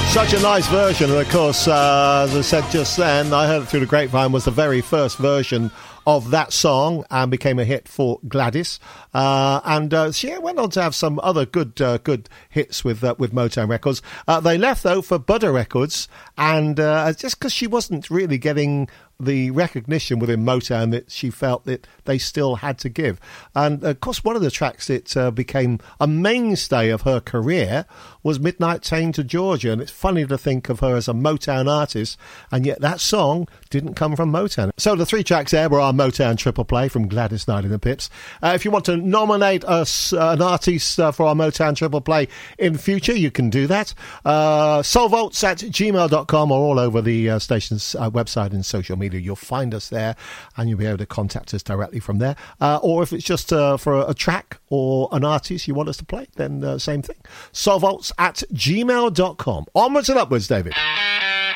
Such a nice version, and of course, as I said just then, I heard it through the grapevine, was the very first version of that song and became a hit for Gladys. She went on to have some other good hits with Motown Records. They left, though, for Butter Records, and just because she wasn't really getting the recognition within Motown that she felt that they still had to give. And, of course, one of the tracks that became a mainstay of her career was Midnight Train to Georgia. And it's funny to think of her as a Motown artist, and yet that song didn't come from Motown. So the three tracks there were our Motown Triple Play from Gladys Knight and the Pips. If you want to nominate us, an artist for our Motown Triple Play in future, you can do that. soulvaults@gmail.com or all over the station's website and social media. You'll find us there and you'll be able to contact us directly from there. Or if it's just for a track or an artist you want us to play, then same thing. soulvaults@gmail.com. Onwards and upwards, David.